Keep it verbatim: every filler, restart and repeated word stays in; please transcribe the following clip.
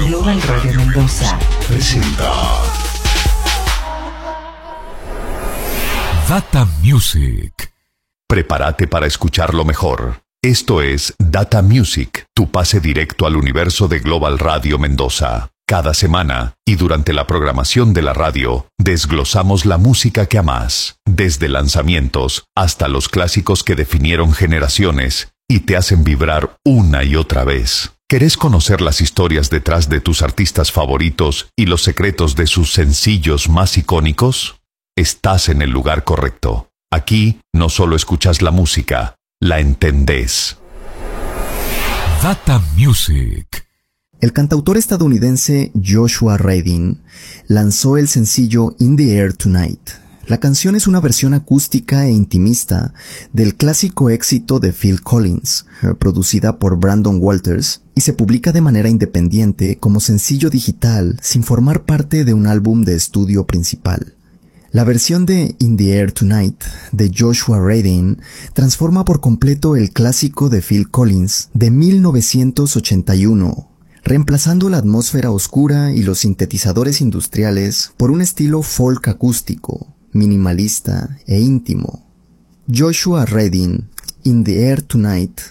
Global Radio Mendoza presenta Data Music. Prepárate para escuchar lo mejor. Esto es Data Music, tu pase directo al universo de Global Radio Mendoza. Cada semana, y durante la programación de la radio, desglosamos la música que amás, desde lanzamientos hasta los clásicos que definieron generaciones y te hacen vibrar una y otra vez. ¿Querés conocer las historias detrás de tus artistas favoritos y los secretos de sus sencillos más icónicos? Estás en el lugar correcto. Aquí no solo escuchas la música, la entendés. Data Music. El cantautor estadounidense Joshua Radin lanzó el sencillo In the Air Tonight. La canción es una versión acústica e intimista del clásico éxito de Phil Collins, producida por Brandon Walters, y se publica de manera independiente como sencillo digital sin formar parte de un álbum de estudio principal. La versión de In the Air Tonight de Joshua Radin transforma por completo el clásico de Phil Collins de mil novecientos ochenta y uno, reemplazando la atmósfera oscura y los sintetizadores industriales por un estilo folk acústico, minimalista e íntimo. Joshua Radin, In the Air Tonight,